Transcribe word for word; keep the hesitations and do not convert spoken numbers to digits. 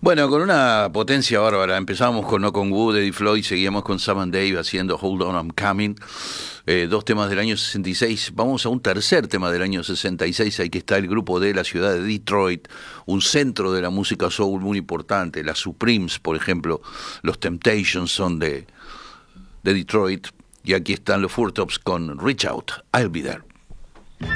Bueno, con una potencia bárbara. Empezamos con No Con Wood, Eddie Floyd, seguíamos con Sam and Dave haciendo Hold On, I'm Coming. Eh, dos temas del año sesenta y seis. Vamos a un tercer tema del año sesenta y seis. Ahí que está el grupo de la ciudad de Detroit, un centro de la música soul muy importante. Las Supremes, por ejemplo, los Temptations son de, de Detroit. Y aquí están los Four Tops con Reach Out, I'll Be There.